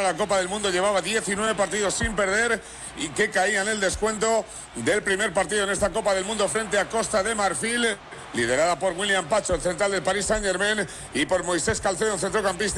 la Copa del Mundo, llevaba 19 partidos sin perder y que caía en el descuento del primer partido en esta Copa del Mundo frente a Costa de Marfil, liderada por William Pacho, el central del Paris Saint-Germain, y por Moisés Caicedo, centrocampista.